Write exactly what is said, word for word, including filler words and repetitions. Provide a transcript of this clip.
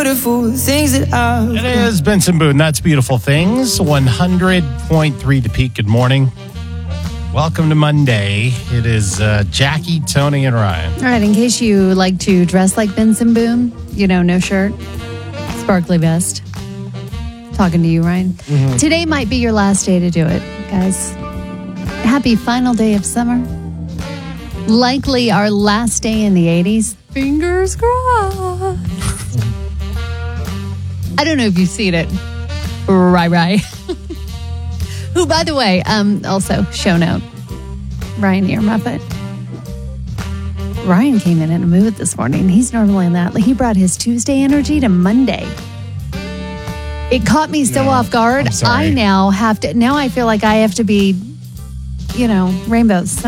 Beautiful things that I. It is Benson Boone. That's Beautiful Things. one hundred point three The Peak. Good morning. Welcome to Monday. It is uh, Jackie, Tony, and Ryan. All right, in case you like to dress like Benson Boone, you know, no shirt, sparkly vest. Talking to you, Ryan. Mm-hmm. Today might be your last day to do it, guys. Happy final day of summer. Likely our last day in the eighties. Fingers crossed. I don't know if you've seen it. Right, right. Who, by the way, um, also, show note, Ryan Earmuffet. Ryan came in in a mood this morning. He's normally in that. He brought his Tuesday energy to Monday. It caught me so No, off guard. I'm sorry. I now have to, now I feel like I have to be, you know, rainbows.